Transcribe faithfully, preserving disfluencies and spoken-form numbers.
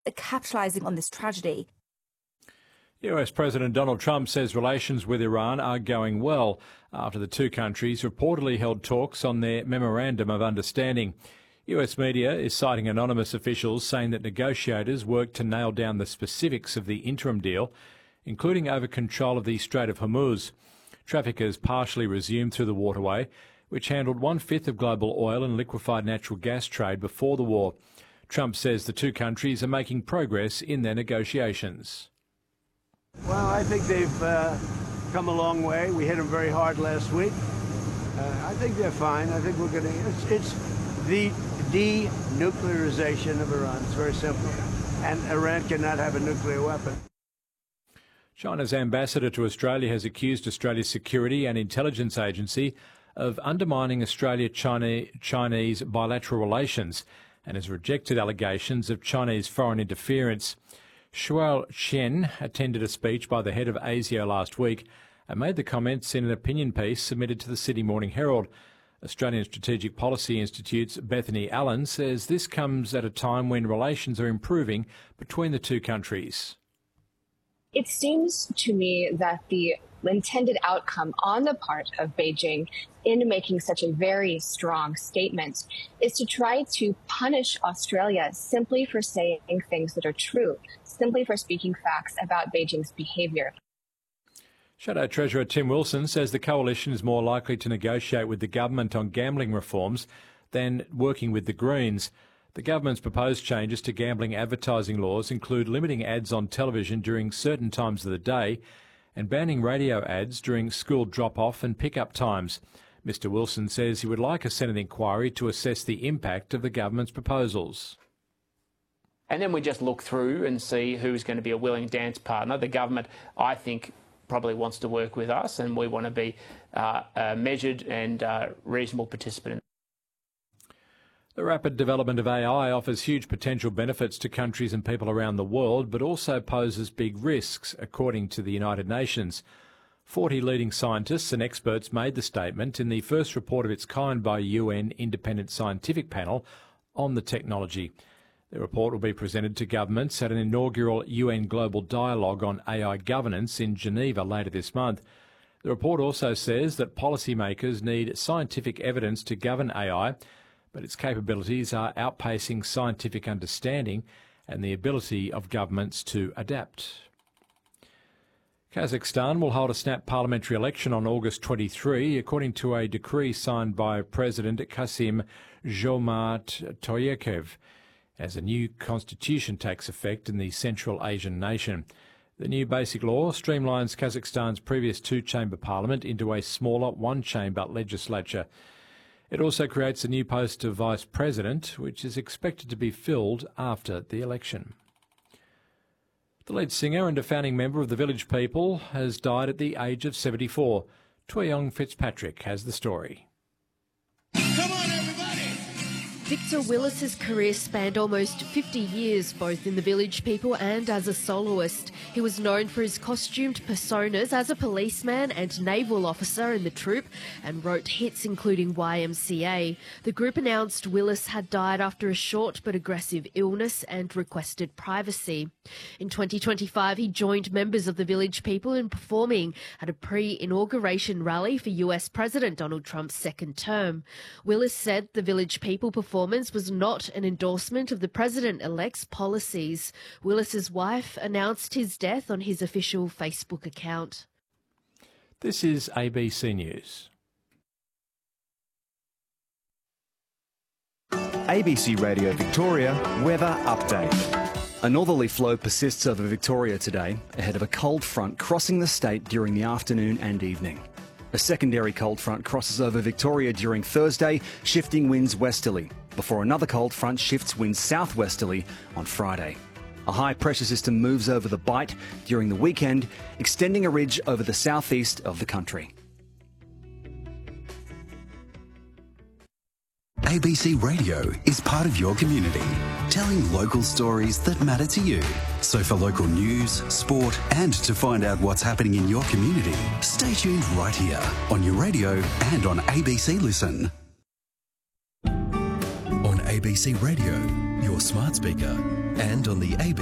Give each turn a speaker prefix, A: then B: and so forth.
A: capitalising on this tragedy.
B: U S President Donald Trump says relations with Iran are going well after the two countries reportedly held talks on their Memorandum of Understanding. U S media is citing anonymous officials saying that negotiators worked to nail down the specifics of the interim deal, including over control of the Strait of Hormuz. Traffic has partially resumed through the waterway, which handled one-fifth of global oil and liquefied natural gas trade before the war. Trump says the two countries are making progress in their negotiations.
C: Well, I think they've uh, come a long way. We hit them very hard last week. Uh, I think they're fine. I think we're going to... It's, it's the denuclearization of Iran. It's very simple. And Iran cannot have a nuclear weapon.
B: China's ambassador to Australia has accused Australia's Security and Intelligence Agency of undermining Australia-Chinese bilateral relations and has rejected allegations of Chinese foreign interference. Shuo Chen attended a speech by the head of ASIO last week and made the comments in an opinion piece submitted to the Sydney Morning Herald. Australian Strategic Policy Institute's Bethany Allen says this comes at a time when relations are improving between the two countries.
D: It seems to me that the intended outcome on the part of Beijing in making such a very strong statement is to try to punish Australia simply for saying things that are true, simply for speaking facts about Beijing's behaviour.
B: Shadow Treasurer Tim Wilson says the coalition is more likely to negotiate with the government on gambling reforms than working with the Greens. The government's proposed changes to gambling advertising laws include limiting ads on television during certain times of the day and banning radio ads during school drop-off and pick-up times. Mister Wilson says he would like a Senate inquiry to assess the impact of the government's proposals.
E: And then we just look through and see who's going to be a willing dance partner. The government, I think, probably wants to work with us, and we want to be uh, a measured and uh, reasonable participant.
B: The rapid development of A I offers huge potential benefits to countries and people around the world, but also poses big risks, according to the United Nations. Forty leading scientists and experts made the statement in the first report of its kind by a U N independent scientific panel on the technology. The report will be presented to governments at an inaugural U N Global Dialogue on A I governance in Geneva later this month. The report also says that policymakers need scientific evidence to govern A I, but its capabilities are outpacing scientific understanding and the ability of governments to adapt. Kazakhstan will hold a snap parliamentary election on August twenty-third, according to a decree signed by President Kasim Jomart Tokayev, as a new constitution takes effect in the Central Asian nation. The new basic law streamlines Kazakhstan's previous two-chamber parliament into a smaller one-chamber legislature. It also creates a new post of vice president, which is expected to be filled after the election. The lead singer and a founding member of the Village People has died at the age of seventy-four. Twayong Fitzpatrick has the story.
F: Come on, everybody!
G: Victor Willis's career spanned almost fifty years, both in the Village People and as a soloist. He was known for his costumed personas as a policeman and naval officer in the troupe and wrote hits including Y M C A. The group announced Willis had died after a short but aggressive illness and requested privacy. In twenty twenty-five, he joined members of the Village People in performing at a pre-inauguration rally for U S President Donald Trump's second term. Willis said the Village People performance was not an endorsement of the president-elect's policies. Willis's wife announced his death on his official Facebook account.
B: This is A B C News.
H: A B C Radio Victoria weather update. A northerly flow persists over Victoria today, ahead of a cold front crossing the state during the afternoon and evening. A secondary cold front crosses over Victoria during Thursday, shifting winds westerly, before another cold front shifts winds southwesterly on Friday. A high pressure system moves over the Bight during the weekend, extending a ridge over the southeast of the country.
I: A B C Radio is part of your community, telling local stories that matter to you. So for local news, sport, and to find out what's happening in your community, stay tuned right here on your radio and on A B C Listen. On A B C Radio, your smart speaker. and on the A B